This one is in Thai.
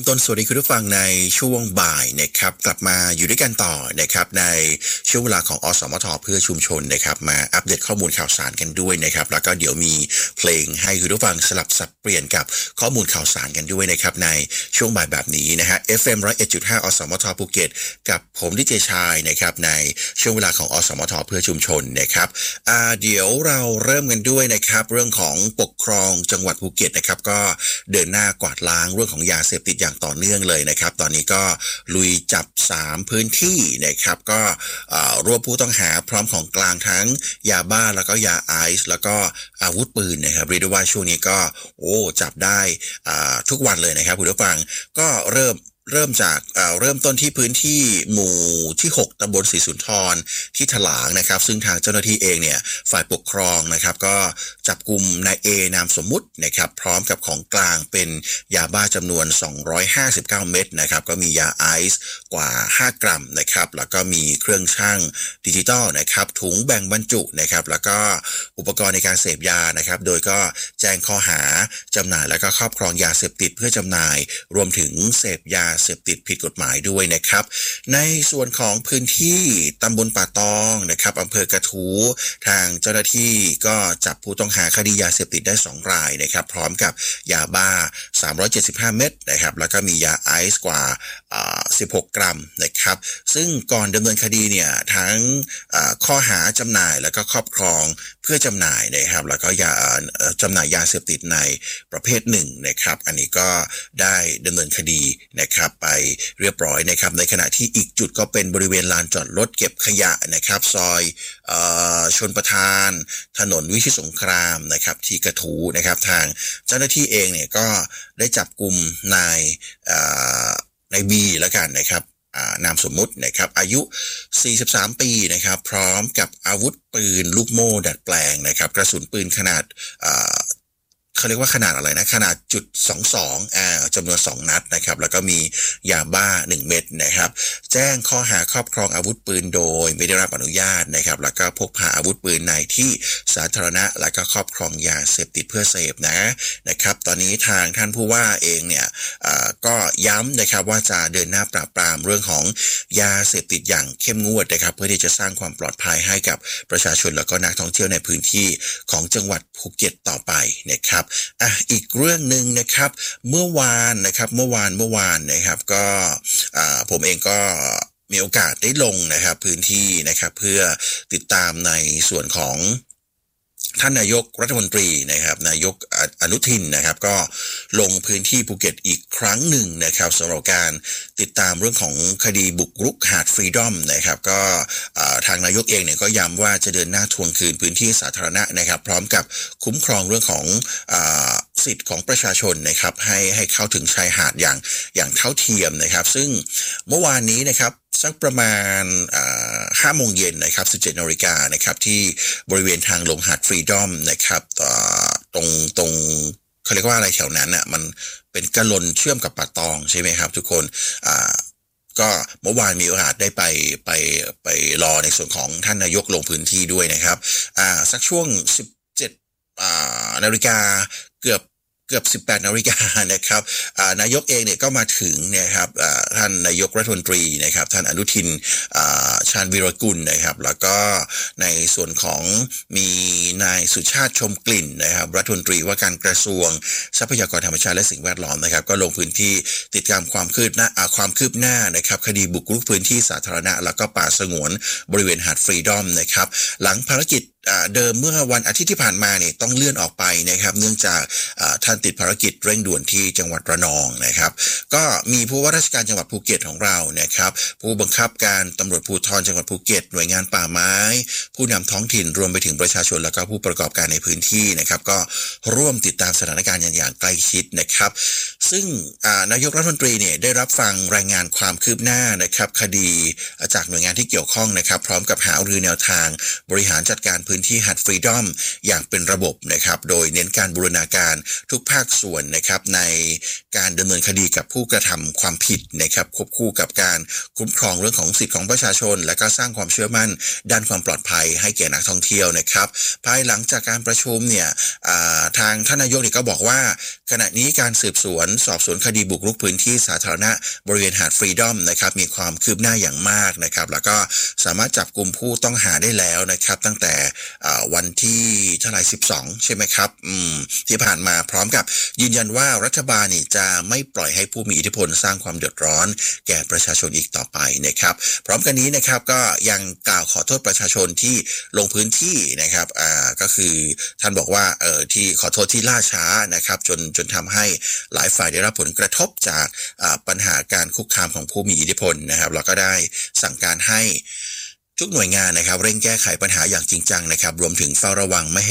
มต้นสวัสดีคุณผู้ฟังในช่วงบ่ายนะครับกลับมาอยู่ด้วยกันต่อนะครับในช่วงเวลาของอสมทเพื่อชุมชนนะครับมาอัปเดตข้อมูลข่าวสารกันด้วยนะครับแล้วก็เดี๋ยวมีเพลงให้คุณผู้ฟังสลับสับเปลี่ยนกับข้อมูลข่าวสารกันด้วยนะครับในช่วงบ่ายแบบนี้นะฮะ FM 101.5 อสมทภูเก็ตกับผมดิเจชายนะครับในช่วงเวลาของอสมทเพื่อชุมชนนะครับเดี๋ยวเราเริ่มกันด้วยนะครับเรื่องของปกครองจังหวัดภูเก็ตนะครับก็เดินหน้ากวาดล้างเรื่องของยาเสพติดอย่างต่อเนื่องเลยนะครับตอนนี้ก็ลุยจับ3พื้นที่นะครับก็รวบผู้ต้องหาพร้อมของกลางทั้งยาบ้าแล้วก็ยาไอซ์แล้วก็อาวุธปืนนะครับเรียกได้ว่าช่วงนี้ก็จับได้ทุกวันเลยนะครับคุณผู้ฟังก็เริ่มจากเริ่มต้นที่พื้นที่หมู่ที่6ตำบลศรีสุนทรที่ถลางนะครับซึ่งทางเจ้าหน้าที่เองเนี่ยฝ่ายปกครองนะครับก็จับกุมนายเอนามสมมุตินะครับพร้อมกับของกลางเป็นยาบ้าจำนวน259เม็ดนะครับก็มียาไอซ์กว่า5กรัมนะครับแล้วก็มีเครื่องชั่งดิจิตอลนะครับถุงแบ่งบรรจุนะครับแล้วก็อุปกรณ์ในการเสพยานะครับโดยก็แจ้งข้อหาจำหน่ายแล้วก็ครอบครองยาเสพติดเพื่อจำหน่ายรวมถึงเสพยาเสพติดผิดกฎหมายด้วยนะครับในส่วนของพื้นที่ตำบลป่าตองนะครับอำเภอกระทู้ทางเจ้าหน้าที่ก็จับผู้ต้องหาคดียาเสพติดได้2รายนะครับพร้อมกับยาบ้า375เม็ดนะครับแล้วก็มียาไอซ์กว่า16กรัมนะครับซึ่งก่อนดำเนินคดีเนี่ยทั้งข้อหาจำหน่ายแล้วก็ครอบครองเพื่อจำหน่ายนะครับแล้วก็จำหน่ายยาเสพติดในประเภทหนึ่งนะครับอันนี้ก็ได้ดำเนินคดีนะครับไปเรียบร้อยนะครับในขณะที่อีกจุดก็เป็นบริเวณลานจอดรถเก็บขยะนะครับซอยชลประทานถนนวิชิตสงครามนะครับที่กระทู้นะครับทางเจ้าหน้าที่เองเนี่ยก็ได้จับกุมนายบีแล้วกันนะครับนามสมมุตินะครับอายุ43ปีนะครับพร้อมกับอาวุธปืนลูกโม่ดัดแปลงนะครับกระสุนปืนขนาดเขาเรียกว่าขนาดอะไรนะขนาด.22จำนวน2นัดนะครับแล้วก็มียาบ้า1เม็ดนะครับแจ้งข้อหาครอบครองอาวุธปืนโดยไม่ได้รับอนุญาตนะครับแล้วก็พกพาอาวุธปืนในที่สาธารณะแล้วก็ครอบครองยาเสพติดเพื่อเสพนะครับตอนนี้ทางท่านผู้ว่าเองเนี่ยก็ย้ำนะครับว่าจะเดินหน้าปราบปรามเรื่องของยาเสพติดอย่างเข้มงวดนะครับเพื่อที่จะสร้างความปลอดภัยให้กับประชาชนแล้วก็นักท่องเที่ยวในพื้นที่ของจังหวัดภูเก็ตต่อไปนะครับอีกเรื่องนึงนะครับเมื่อวานนะครับก็ผมเองก็มีโอกาสได้ลงนะครับพื้นที่นะครับเพื่อติดตามในส่วนของท่านนายกรัฐมนตรีนะครับนายกอนุทินนะครับก็ลงพื้นที่ภูเก็ตอีกครั้งหนึ่งนะครับสำหรับการติดตามเรื่องของคดีบุกรุกหาดฟรีดอมนะครับก็ทางนายกเองเนี่ยก็ย้ำว่าจะเดินหน้าทวงคืนพื้นที่สาธารณะนะครับพร้อมกับคุ้มครองเรื่องของสิทธิ์ของประชาชนนะครับให้เข้าถึงชายหาดอย่างเท่าเทียมนะครับซึ่งเมื่อวานนี้นะครับสักประมาณ5 โมงเย็นนะครับ 17 นาฬิกานะครับที่บริเวณทางลงหาดฟรีดอมนะครับตรงเขาเรียกว่าอะไรแถวนั้นน่ะมันเป็นกะลนเชื่อมกับป่าตองใช่ไหมครับทุกคนก็เมื่อวานมีโอกาสได้ไปรอในส่วนของท่านนายกลงพื้นที่ด้วยนะครับสักช่วง17 นาฬิกาเกือบ18 นาฬิกานะครับนายกเองเนี่ยก็มาถึงนะครับท่านนายกรัฐมนตรีนะครับท่านอนุทินชาญวีรกุลนะครับแล้วก็ในส่วนของมีนายสุชาติชมกลิ่นนะครับรัฐมนตรีว่าการกระทรวงทรัพยากรธรรมชาติและสิ่งแวดล้อมนะครับก็ลงพื้นที่ติดตามความคืบหน้านะครับคดีบุกรุกพื้นที่สาธารณะแล้วก็ป่าสงวนบริเวณหาดฟรีดอมนะครับหลังภารกิจเดิมเมื่อวันอาทิตย์ที่ผ่านมาเนี่ยต้องเลื่อนออกไปนะครับเนื่องจากท่านติดภารกิจเร่งด่วนที่จังหวัดระนองนะครับก็มีผู้ว่าราชการจังหวัดภูเก็ตของเรานะครับผู้บังคับการตำรวจภูธรจังหวัดภูเก็ตหน่วยงานป่าไม้ผู้นำท้องถิ่นรวมไปถึงประชาชนแล้วก็ผู้ประกอบการในพื้นที่นะครับก็ร่วมติดตามสถานการณ์อย่างใกล้ชิดนะครับซึ่งนายกรัฐมนตรีเนี่ยได้รับฟังรายงานความคืบหน้านะครับคดีจากหน่วยงานที่เกี่ยวข้องนะครับพร้อมกับหารือแนวทางบริหารจัดการพื้นที่หาดฟรีดอมอย่างเป็นระบบนะครับโดยเน้นการบูรณาการทุกภาคส่วนนะครับในการดำเนินคดีกับผู้กระทำความผิดนะครับควบคู่กับการคุ้มครองเรื่องของสิทธิของประชาชนและก็สร้างความเชื่อมั่นด้านความปลอดภัยให้แก่นักท่องเที่ยวนะครับภายหลังจากการประชุมเนี่ยทางท่านนายกเนี่ยก็บอกว่าขณะนี้การสืบสวนสอบสวนคดีบุกรุกพื้นที่สาธารณะบริเวณหาดฟรีดอมนะครับมีความคืบหน้าอย่างมากนะครับแล้วก็สามารถจับกุมผู้ต้องหาได้แล้วนะครับตั้งแต่วันที่เท่าไหร่12ใช่ไหมครับที่ผ่านมาพร้อมกับยืนยันว่ารัฐบาลนี่จะไม่ปล่อยให้ผู้มีอิทธิพลสร้างความเดือดร้อนแก่ประชาชนอีกต่อไปนะครับพร้อมกันนี้นะครับก็ยังกล่าวขอโทษประชาชนที่ลงพื้นที่นะครับก็คือท่านบอกว่าที่ขอโทษที่ล่าช้านะครับจนทำให้หลายฝ่ายได้รับผลกระทบจากปัญหาการคุกคามของผู้มีอิทธิพลนะครับแล้วก็ได้สั่งการให้ทุกหน่วยงานนะครับเร่งแก้ไขปัญหาอย่างจริงจังนะครับรวมถึงเฝ้าระวังไม่ให้